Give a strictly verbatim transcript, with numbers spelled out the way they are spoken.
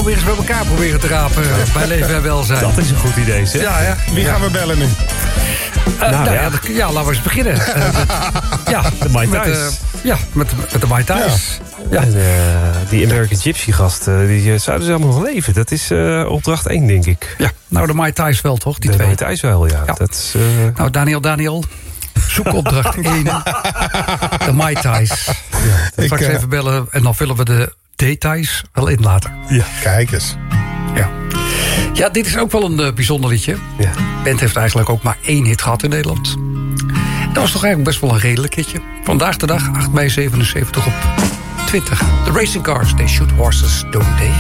gewoon weer eens bij elkaar proberen te rapen. Bij leven en welzijn. Dat is een goed idee, zeg. Ja, ja. Wie gaan we bellen nu? Uh, nou, nou ja. Ja, ja, laten we eens beginnen. Uh, met, ja, de Mai met, uh, ja, met, met de Mai Tais. Ja. Ja. En, uh, die American Gypsy gast, uh, die uh, zouden ze allemaal nog leven. Dat is uh, opdracht één, denk ik. Ja, nou de Mai Tais wel, toch? Die de twee. Mai Tais wel, ja. ja. Dat is, uh... Nou, Daniel, Daniel. Zoek opdracht één. De Mai Tais. Ja, straks uh... even bellen en dan vullen we de details wel in later. Ja, kijk eens. Ja. Ja, dit is ook wel een uh, bijzonder liedje. Ja. De band heeft eigenlijk ook maar één hit gehad in Nederland. Dat was toch eigenlijk best wel een redelijk hitje. Vandaag de dag, acht mei zevenenzeventig op twintig. The Racing Cars, they shoot horses, don't they?